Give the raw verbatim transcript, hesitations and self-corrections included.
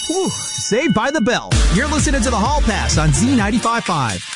Whew, saved by the bell. You're listening to the Hall Pass on Z ninety-five point five.